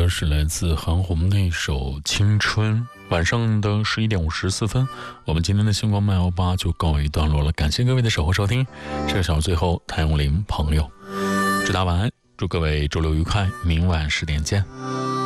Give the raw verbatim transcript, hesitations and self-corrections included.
的是来自韩红的一首《青春》。晚上的十一点五十四分，我们今天的星光慢摇吧就告一段落了。感谢各位的守候收听，这个小最后，谭咏麟朋友，祝大家晚安，祝各位周六愉快，明晚十点见。